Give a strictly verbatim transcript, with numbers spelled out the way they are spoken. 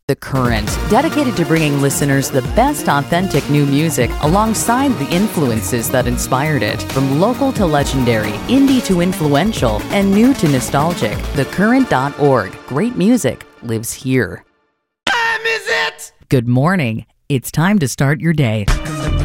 The Current, dedicated to bringing listeners the best authentic new music alongside the influences that inspired it. From local to legendary, indie to influential, and new to nostalgic. the current dot org. Great music lives here. Time is it? Good morning. It's time to start your day.